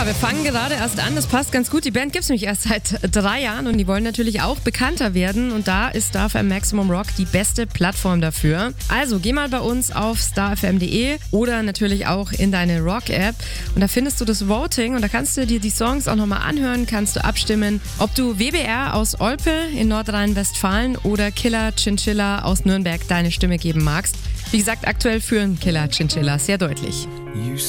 Ja, wir fangen gerade erst an, das passt ganz gut. Die Band gibt es nämlich erst seit 3 Jahren und die wollen natürlich auch bekannter werden und da ist StarFM Maximum Rock die beste Plattform dafür. Also geh mal bei uns auf starfm.de oder natürlich auch in deine Rock-App und da findest du das Voting und da kannst du dir die Songs auch nochmal anhören, kannst du abstimmen, ob du WBR aus Olpe in Nordrhein-Westfalen oder Killer Chinchilla aus Nürnberg deine Stimme geben magst. Wie gesagt, aktuell führen Killer Chinchilla sehr deutlich.